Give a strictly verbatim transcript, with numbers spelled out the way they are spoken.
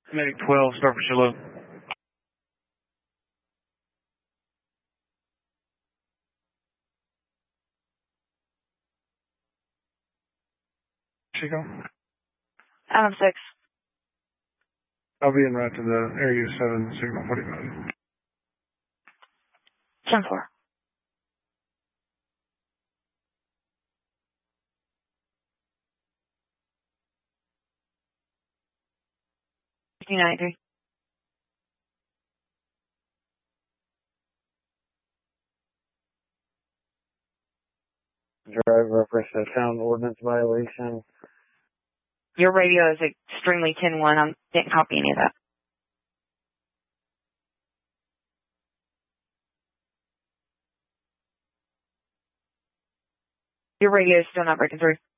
Medic twelve, start for Shiloh. Chico? Adam six. I'll be en route to the area seven, signal forty-five. ten four. fifteen ninety-three. Driver reference to town ordinance violation. Your radio is extremely ten one. I didn't copy any of that. Your radio is still not breaking through.